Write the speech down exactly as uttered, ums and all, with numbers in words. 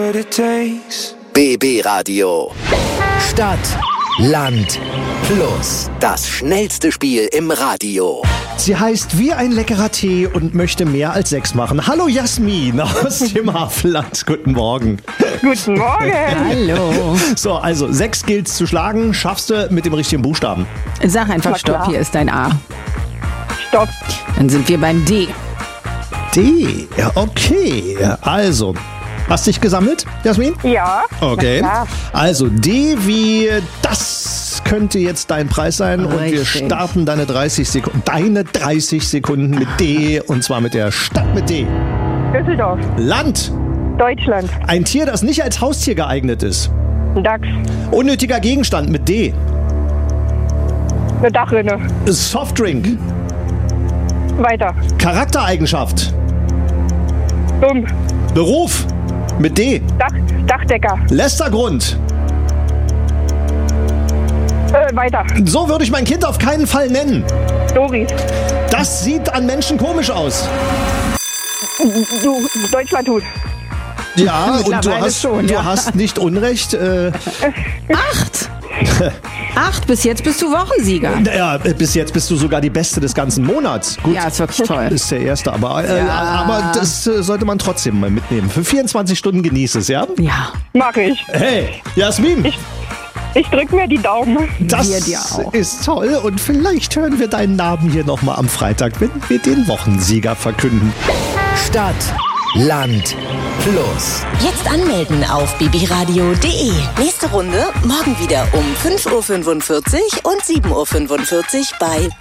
what it takes. B B Radio. Stadt, Land, Plus. Das schnellste Spiel im Radio. Sie heißt wie ein leckerer Tee und möchte mehr als sechs machen. Hallo Jasmin aus dem Havelland. Guten Morgen. Guten Morgen. Hallo. So, also sechs gilt's zu schlagen. Schaffst du mit dem richtigen Buchstaben? Sag einfach Na Stopp, klar. hier ist dein A. Stopp. Dann sind wir beim D. D. Ja, okay. Also, hast dich gesammelt, Jasmin? Ja. Okay. Na klar. Also D wie das könnte jetzt dein Preis sein und wir Richtig. starten deine dreißig Sekunden, deine dreißig Sekunden mit D und zwar mit der Stadt mit D. Düsseldorf. Land. Deutschland. Ein Tier, das nicht als Haustier geeignet ist. Dachs. Unnötiger Gegenstand mit D. Eine Dachrinne. Softdrink. Weiter. Charaktereigenschaft. Dumm. Beruf mit D. Dach, Dachdecker. Lästergrund. Äh, weiter. So würde ich mein Kind auf keinen Fall nennen. Doris. Das sieht an Menschen komisch aus. Du, Deutschlandhut. Ja, und du Mittlerweile hast, schon, du ja. hast nicht Unrecht. Äh, Acht. Acht, bis jetzt bist du Wochensieger. ja, bis jetzt bist du sogar die Beste des ganzen Monats. Gut, Ja, ist wirklich toll. ist der Erste, aber, äh, Ja. aber das äh, sollte man trotzdem mal mitnehmen. Für vierundzwanzig Stunden genieß es, ja? Ja, Mach ich. Hey, Jasmin, Ich drück mir die Daumen. das wir dir auch. ist toll und vielleicht hören wir deinen Namen hier nochmal am Freitag, wenn wir den Wochensieger verkünden. Stadt, Land, Plus. Jetzt anmelden auf b b radio punkt d e. Nächste Runde morgen wieder um fünf Uhr fünfundvierzig und sieben Uhr fünfundvierzig bei